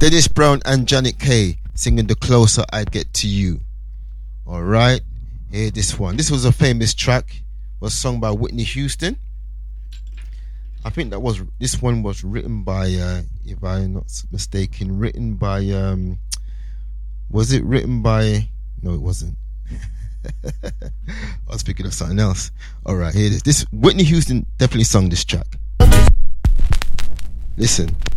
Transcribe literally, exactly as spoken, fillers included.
Dennis Brown and Janet Kay singing The Closer I Get to You. Alright, here this one. This was a famous track, was sung by Whitney Houston. I think that was this one was written by uh, if I'm not mistaken, written by um was it written by no it wasn't. I was thinking of something else. Alright, here it is. This Whitney Houston definitely sung this track. Listen.